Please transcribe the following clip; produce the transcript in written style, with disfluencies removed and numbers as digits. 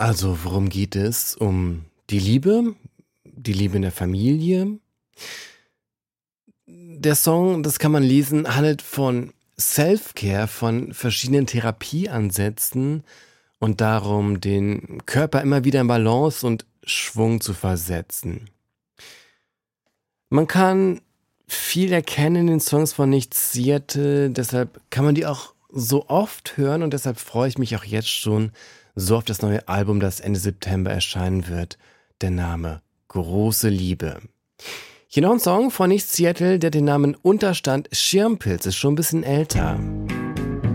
Also, worum geht es? Um die Liebe in der Familie. Der Song, das kann man lesen, handelt von Self-Care, von verschiedenen Therapieansätzen und darum, den Körper immer wieder in Balance und Schwung zu versetzen. Man kann viel erkennen in den Songs von Nichts Seattle, deshalb kann man die auch so oft hören und deshalb freue ich mich auch jetzt schon so auf das neue Album, das Ende September erscheinen wird. Der Name Große Liebe. Hier noch ein Song von Nichts Seattle, der den Namen Unterstand Schirmpilz ist, schon ein bisschen älter.